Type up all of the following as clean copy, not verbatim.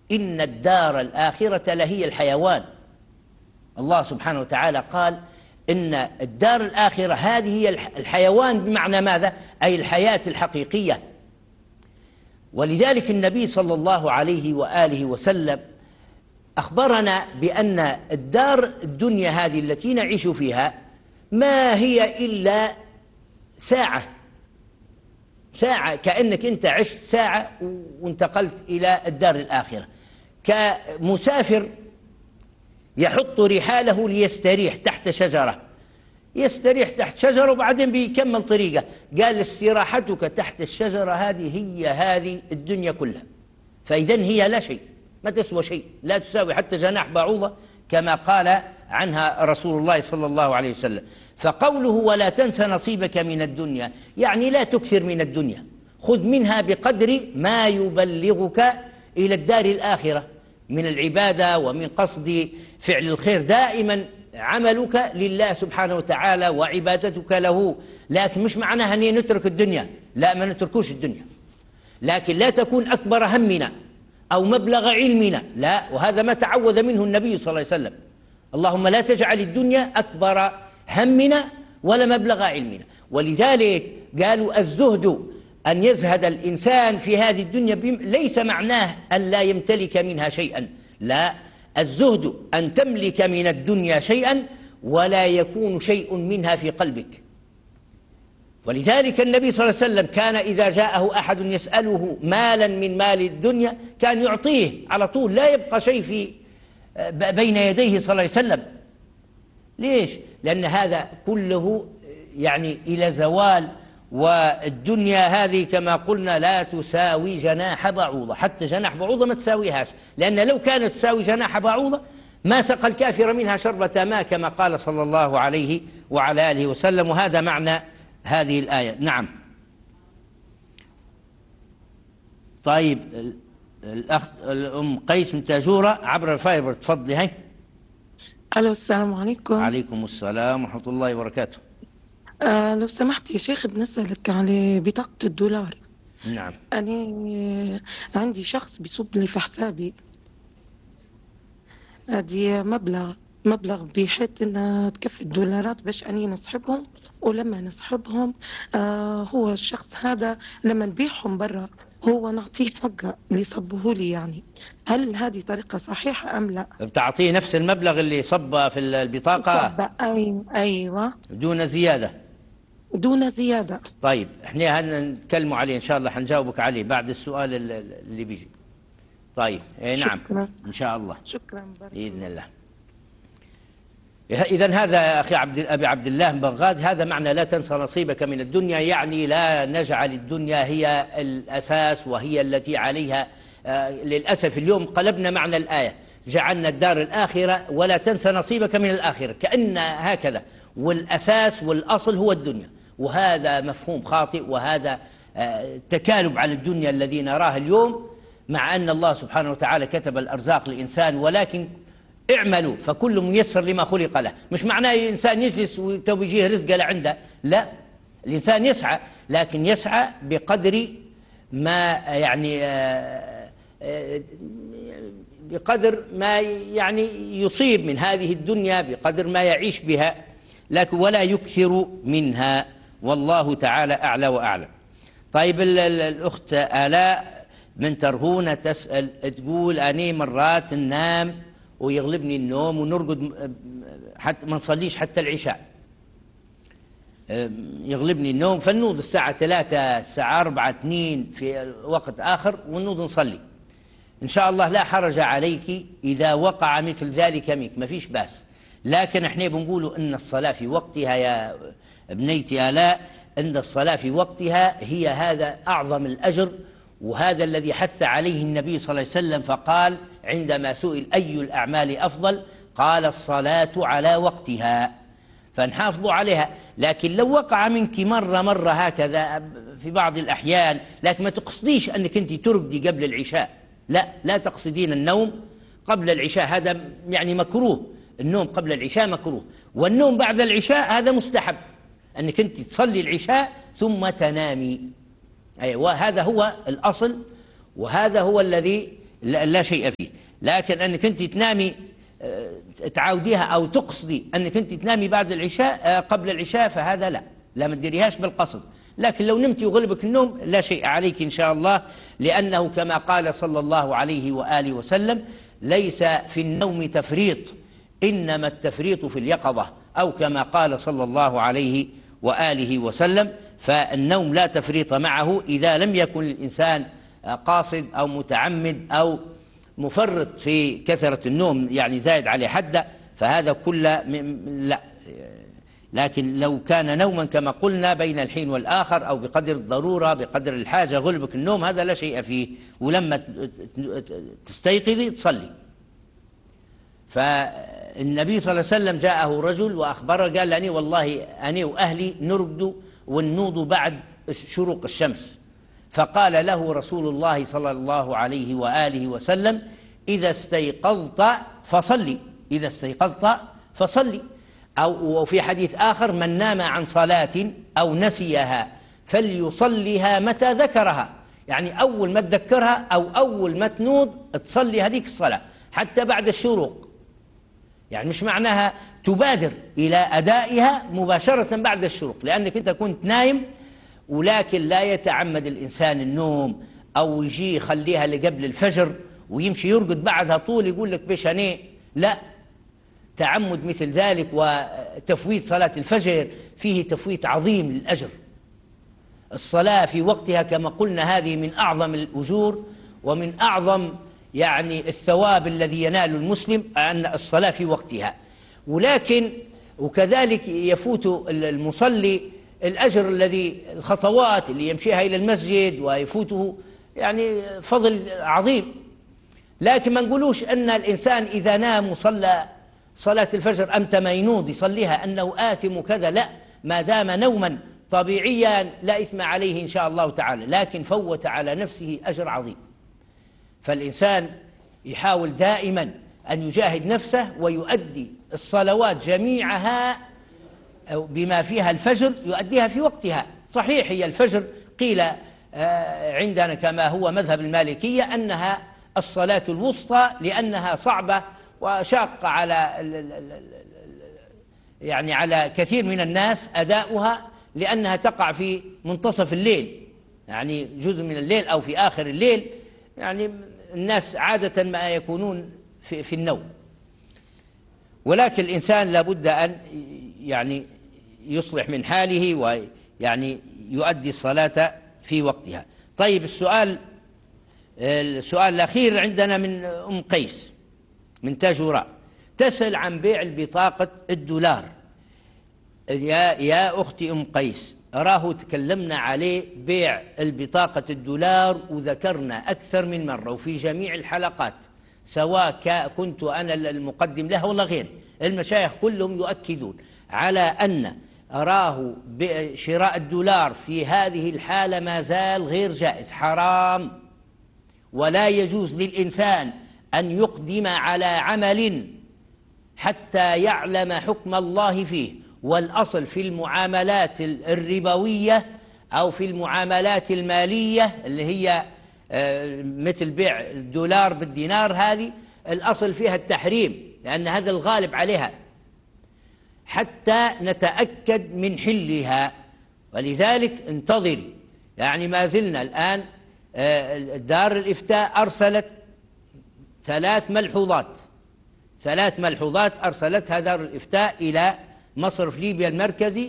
إن الدار الآخرة لهي الحيوان. الله سبحانه وتعالى قال إن الدار الآخرة هذه هي الحيوان، بمعنى ماذا؟ أي الحياة الحقيقية. ولذلك النبي صلى الله عليه وآله وسلم أخبرنا بأن الدار الدنيا هذه التي نعيش فيها ما هي إلا ساعة، كأنك أنت عشت ساعة وانتقلت إلى الدار الآخرة، كمسافر يحط رحاله ليستريح تحت شجرة، يستريح تحت شجرة وبعدين بيكمل طريقه. قال استراحتك تحت الشجرة هذه الدنيا كلها، فإذن هي لا شيء، ما تسوى شيء، لا تساوي حتى جناح بعوضة كما قال عنها رسول الله صلى الله عليه وسلم. فقوله ولا تنس نصيبك من الدنيا يعني لا تكثر من الدنيا، خذ منها بقدر ما يبلغك إلى الدار الآخرة من العبادة ومن قصد فعل الخير، دائما عملك لله سبحانه وتعالى وعبادتك له. لكن مش معناها أن نترك الدنيا، لا، ما نتركوش الدنيا، لكن لا تكون أكبر همنا أو مبلغ علمنا، لا، وهذا ما تعوذ منه النبي صلى الله عليه وسلم: اللهم لا تجعل الدنيا أكبر همنا ولا مبلغ علمنا. ولذلك قالوا الزهد أن يزهد الإنسان في هذه الدنيا، ليس معناه أن لا يمتلك منها شيئا، لا، الزهد أن تملك من الدنيا شيئا ولا يكون شيء منها في قلبك. ولذلك النبي صلى الله عليه وسلم كان إذا جاءه أحد يسأله مالا من مال الدنيا كان يعطيه على طول، لا يبقى شيء في بين يديه صلى الله عليه وسلم. ليش؟ لأن هذا كله يعني إلى زوال، والدنيا هذه كما قلنا لا تساوي جناح بعوضة، حتى جناح بعوضة ما تساويهاش، لأن لو كانت تساوي جناح بعوضة ما سقى الكافر منها شربة ماء كما قال صلى الله عليه وعلى آله وسلم. وهذا معنى هذه الآية. نعم. طيب، الأخت الأم قيس من تاجورة عبر الفايبر، تفضلي. هاي. ألو، السلام عليكم. عليكم السلام ورحمة الله وبركاته. لو سمحت يا شيخ بنسألك على بطاقة الدولار. نعم. أنا عندي شخص بيصب لي في حسابي هذه مبلغ بحيث إنها تكفي الدولارات باش أني نسحبهم، ولما نسحبهم هو الشخص هذا لما نبيعهم برا هو نعطيه حقه اللي صبه لي. يعني هل هذه طريقة صحيحة أم لا؟ بتعطيه نفس المبلغ اللي صب في البطاقة؟ صب، أيوة، دون زيادة. دون زيادة. طيب، احنا هنتكلموا عليه إن شاء الله، حنجاوبك عليه بعد السؤال اللي بيجي. طيب، نعم، شكرا. إن شاء الله. شكرا، بإذن الله. إذن هذا أخي أبي عبد الله بغداد، هذا معنى لا تنسى نصيبك من الدنيا، يعني لا نجعل الدنيا هي الأساس وهي التي عليها. للأسف اليوم قلبنا معنى الآية، جعلنا الدار الآخرة ولا تنسى نصيبك من الآخرة، كأن هكذا، والأساس والأصل هو الدنيا، وهذا مفهوم خاطئ، وهذا تكالب على الدنيا الذي نراه اليوم، مع أن الله سبحانه وتعالى كتب الأرزاق للإنسان، ولكن اعملوا فكل ميسر لما خلق له. مش معناه إنسان يجلس ويجيه رزقه لعنده، لا، الإنسان يسعى، لكن يسعى بقدر ما يعني بقدر ما يعني يصيب من هذه الدنيا، بقدر ما يعيش بها، لكن ولا يكثر منها، والله تعالى أعلى وأعلم. طيب، الأخت آلاء من ترهونة تسأل، تقول أني مرات ننام ويغلبني النوم ونرقد حتى ما نصليش حتى العشاء، يغلبني النوم فنوض الساعة 3 الساعة 4 2 في وقت آخر ونوض نصلي. إن شاء الله لا حرج عليك إذا وقع مثل ذلك منك، ما فيش بأس، لكن احنا بنقولوا أن الصلاة في وقتها يا ابنيتي آلاء، أن الصلاة في وقتها هي هذا أعظم الأجر، وهذا الذي حث عليه النبي صلى الله عليه وسلم، فقال عندما سئل أي الأعمال أفضل قال الصلاة على وقتها، فنحافظوا عليها. لكن لو وقع منك مرة هكذا في بعض الأحيان، لكن ما تقصديش أنك أنت ترقدي قبل العشاء، لا تقصدين النوم قبل العشاء، هذا يعني مكروه، النوم قبل العشاء مكروه، والنوم بعد العشاء هذا مستحب، أنك أنت تصلي العشاء ثم تنامي. أيوة، هذا هو الأصل، وهذا هو الذي لا شيء فيه. لكن أنك أنت تنامي تعاوديها أو تقصدي أنك أنت تنامي بعد العشاء قبل العشاء، فهذا لا ما تديريهاش بالقصد. لكن لو نمتي وغلبك النوم لا شيء عليك إن شاء الله، لأنه كما قال صلى الله عليه وآله وسلم: ليس في النوم تفريط، إنما التفريط في اليقظة، أو كما قال صلى الله عليه وآله وسلم. فالنوم لا تفريط معه إذا لم يكن الإنسان قاصد أو متعمد أو مفرط في كثرة النوم، يعني زايد عليه حده، فهذا كله لا. لكن لو كان نوما كما قلنا بين الحين والآخر أو بقدر الضرورة بقدر الحاجة غلبك النوم، هذا لا شيء فيه، ولما تستيقظي تصلي. فالنبي صلى الله عليه وسلم جاءه رجل وأخبره، قال: أني والله أني وأهلي نرقد ونوض بعد شروق الشمس. فقال له رسول الله صلى الله عليه وآله وسلم: إذا استيقظت فصلي، إذا استيقظت فصلي. أو وفي حديث آخر: من نام عن صلاة أو نسيها فليصليها متى ذكرها، يعني أول ما تذكرها أو أول ما تنوض تصلي هذيك الصلاة حتى بعد الشروق. يعني مش معناها تبادر إلى أدائها مباشرة بعد الشروق، لأنك أنت كنت نايم، ولكن لا يتعمد الإنسان النوم أو يجي يخليها لقبل الفجر ويمشي يرقد بعدها طول يقول لك بيش هني، لا. تعمد مثل ذلك وتفويت صلاة الفجر فيه تفويت عظيم للأجر. الصلاة في وقتها كما قلنا هذه من أعظم الأجور ومن أعظم يعني الثواب الذي ينال المسلم، أن الصلاة في وقتها. ولكن وكذلك يفوت المصلي الأجر الذي الخطوات اللي يمشيها إلى المسجد ويفوته يعني فضل عظيم. لكن ما نقولوش أن الإنسان إذا نام وصلى صلاة الفجر أمتى ما ينوض يصليها أنه آثم كذا، لا، ما دام نوما طبيعيا لا إثم عليه إن شاء الله تعالى، لكن فوت على نفسه أجر عظيم. فالإنسان يحاول دائما أن يجاهد نفسه ويؤدي الصلوات جميعها بما فيها الفجر يؤديها في وقتها. صحيح هي الفجر قيل عندنا كما هو مذهب المالكية أنها الصلاة الوسطى، لأنها صعبة وشاقة على يعني على كثير من الناس أداؤها، لأنها تقع في منتصف الليل، يعني جزء من الليل أو في آخر الليل، يعني الناس عادة ما يكونون في النوم. ولكن الإنسان لابد أن يعني يصلح من حاله ويعني يؤدي الصلاة في وقتها. طيب السؤال الأخير عندنا من أم قيس من تاجوراء، تسأل عن بيع البطاقة الدولار. يا أختي أم قيس، راه تكلمنا عليه بيع البطاقة الدولار وذكرنا أكثر من مرة وفي جميع الحلقات، سواء كنت أنا المقدم له ولا غيري، المشايخ كلهم يؤكدون على أن راه شراء الدولار في هذه الحالة ما زال غير جائز، حرام، ولا يجوز للإنسان أن يقدم على عمل حتى يعلم حكم الله فيه. والأصل في المعاملات الربوية أو في المعاملات المالية اللي هي مثل بيع الدولار بالدينار، هذه الأصل فيها التحريم، لأن هذا الغالب عليها، حتى نتأكد من حلها. ولذلك انتظري، يعني ما زلنا الآن دار الإفتاء أرسلت 3 ملحوظات أرسلتها دار الإفتاء إلى مصرف ليبيا المركزي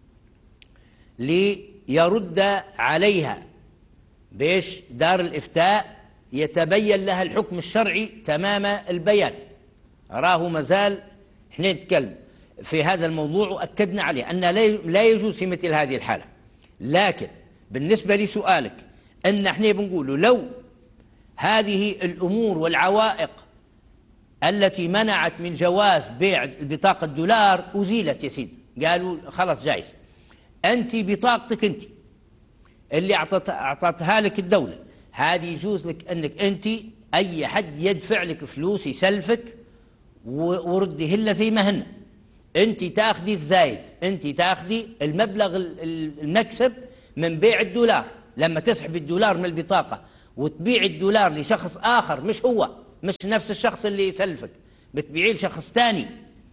ليرد عليها، بيش دار الإفتاء يتبين لها الحكم الشرعي تمام البيان. راه مازال احنا نتكلم في هذا الموضوع وأكدنا عليه أن لا يجوز في مثل هذه الحالة. لكن بالنسبة لسؤالك أن احنا بنقول لو هذه الأمور والعوائق التي منعت من جواز بيع البطاقة الدولار أزيلت يا سيدي، قالوا خلاص جائز، أنت بطاقتك أنت اللي أعطتها لك الدولة، هذه يجوز لك أنك أنت أي حد يدفع لك فلوس يسلفك ورديه لها زي ما هن، أنت تأخذي الزايد، أنت تأخذي المبلغ المكسب من بيع الدولار. لما تسحب الدولار من البطاقة وتبيع الدولار لشخص آخر مش هو، مش نفس الشخص اللي يسلفك، بتبيعيه لشخص ثاني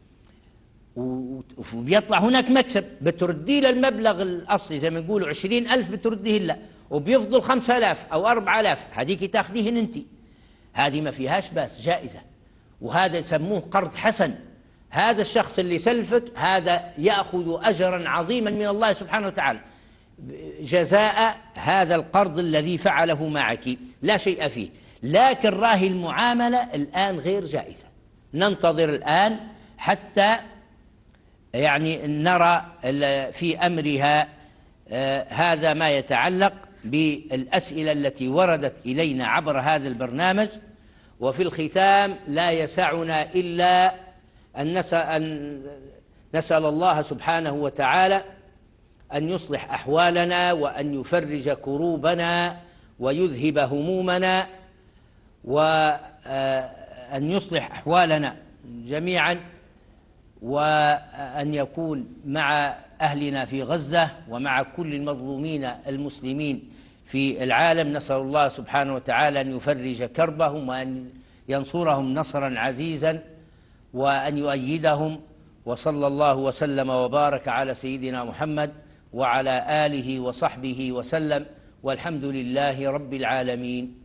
وبيطلع هناك مكسب، بتردي له المبلغ الأصلي زي ما يقولوا 20,000 بترديه له، وبيفضل 5,000 أو 4,000 هذيك تاخذيهن أنت. هذه ما فيهاش بس، جائزة، وهذا يسموه قرض حسن. هذا الشخص اللي سلفك هذا يأخذ أجرا عظيما من الله سبحانه وتعالى جزاء هذا القرض الذي فعله معك، لا شيء فيه. لكن راهي المعاملة الآن غير جائزة، ننتظر الآن حتى يعني نرى في أمرها هذا ما يتعلق بالأسئلة التي وردت إلينا عبر هذا البرنامج. وفي الختام لا يسعنا إلا أن نسأل الله سبحانه وتعالى أن يصلح أحوالنا وأن يفرج كروبنا ويذهب همومنا، وأن يصلح أحوالنا جميعا، وأن يكون مع أهلنا في غزة ومع كل المظلومين المسلمين في العالم. نسأل الله سبحانه وتعالى أن يفرج كربهم وأن ينصرهم نصرا عزيزا وأن يؤيدهم. وصلى الله وسلم وبارك على سيدنا محمد وعلى آله وصحبه وسلم، والحمد لله رب العالمين.